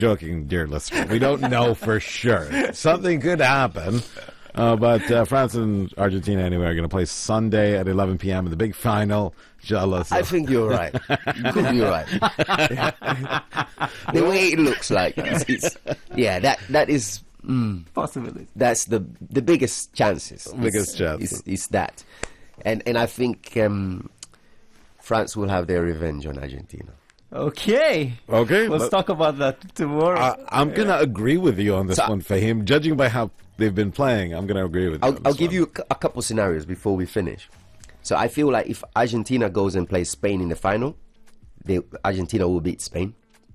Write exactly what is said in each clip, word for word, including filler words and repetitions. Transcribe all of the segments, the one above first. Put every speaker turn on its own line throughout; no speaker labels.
Joking, dear listener. We don't know for sure. Something could happen. Uh, but uh, France and Argentina, anyway, are going to play Sunday at eleven p.m. in the big final. Inshallah. So.
I think you're right. You could be right. The way it looks like, it's, it's, yeah, that that is mm,
possibility.
That's the the biggest chances.
Biggest chances.
Is, is that, and and I think um, France will have their revenge on Argentina.
Okay.
Okay.
Let's talk about that tomorrow.
I, I'm going to agree with you on this
So-
one, Fahim. Judging by how they've been playing, I'm going to agree with you.
I'll,
on
I'll
this
give
one.
you a, cou- a couple scenarios before we finish. So I feel like if Argentina goes and plays Spain in the final, they, Argentina will beat Spain.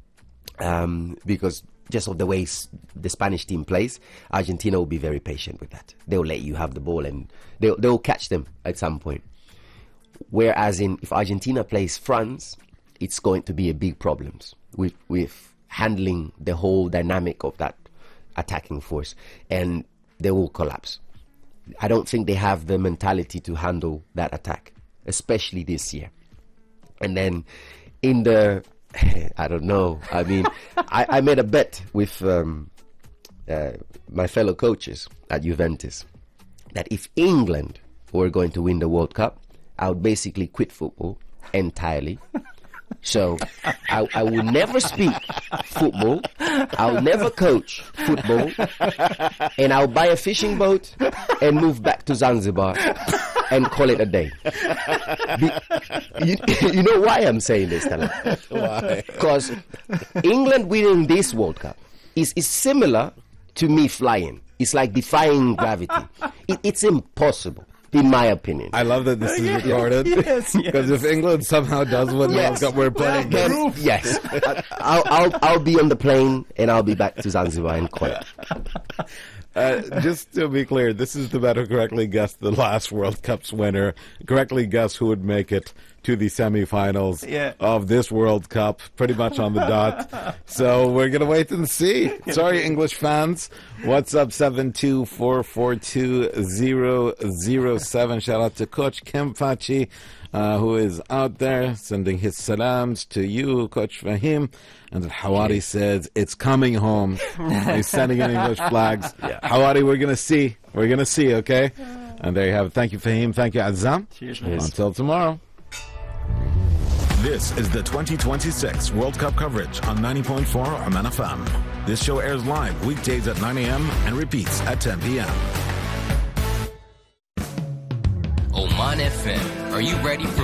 Um, because just of the way s- the Spanish team plays, Argentina will be very patient with that. They'll let you have the ball and they'll, they'll catch them at some point. Whereas in if Argentina plays France, it's going to be a big problem with, with handling the whole dynamic of that attacking force. And they will collapse. I don't think they have the mentality to handle that attack, especially this year. And then in the, I don't know, I mean, I, I made a bet with um, uh, my fellow coaches at Juventus that if England were going to win the World Cup, I would basically quit football entirely. So I, I will never speak football. I'll never coach football, and I'll buy a fishing boat and move back to Zanzibar and call it a day. Be, you, you know why I'm saying this, Tala?
Why?
Because England winning this World Cup is, is similar to me flying. It's like defying gravity. It, it's impossible. In my opinion.
I love that this is recorded.
Yes,
Because
yes.
if England somehow does win the World
Yes.
Cup, we're playing.
Then, yes, I'll, I'll I'll be on the plane and I'll be back to Zanzibar and call it.
Uh, just to be clear, this is the man who correctly guessed the last World Cup's winner, correctly guessed who would make it to the semifinals
Yeah.
of this World Cup, pretty much on the dot. So we're going to wait and see. Sorry, English fans. What's up, seven two four four two zero zero seven. Shout out to Coach Kim Fachi, uh, who is out there sending his salams to you, Coach Fahim. And Hawari says, it's coming home. He's sending in English flags.
Yeah.
Hawari, we're going to see. We're going to see, okay? And there you have it. Thank you, Fahim. Thank you, Azam.
Cheers,
Until tomorrow.
This is the twenty twenty-six World Cup coverage on ninety point four Oman F M. This show airs live weekdays at nine a.m. and repeats at ten p.m.
Oman F M. Are you ready for